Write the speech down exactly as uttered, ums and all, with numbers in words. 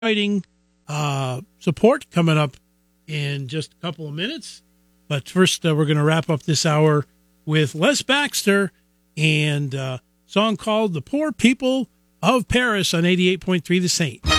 exciting uh, support coming up in just a couple of minutes. But first, uh, we're going to wrap up this hour with Les Baxter and a song called The Poor People of Paris on eighty-eight point three The Saint.